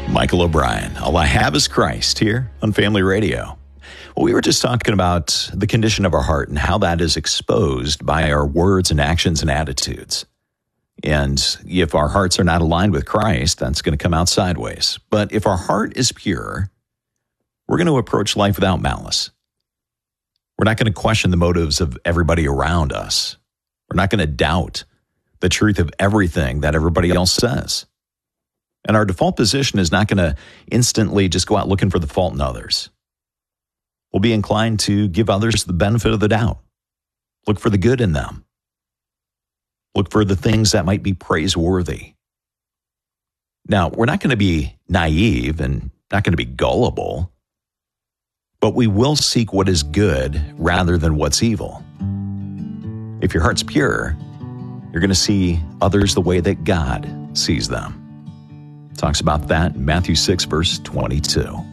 Michael O'Brien. All I have is Christ here on Family Radio. Well, we were just talking about the condition of our heart and how that is exposed by our words and actions and attitudes. And if our hearts are not aligned with Christ, that's going to come out sideways. But if our heart is pure, we're going to approach life without malice. We're not going to question the motives of everybody around us. We're not going to doubt the truth of everything that everybody else says. And our default position is not going to instantly just go out looking for the fault in others. We'll be inclined to give others the benefit of the doubt. Look for the good in them. Look for the things that might be praiseworthy. Now, we're not going to be naive and not going to be gullible, but we will seek what is good rather than what's evil. If your heart's pure, you're going to see others the way that God sees them. Talks about that in Matthew 6, verse 22.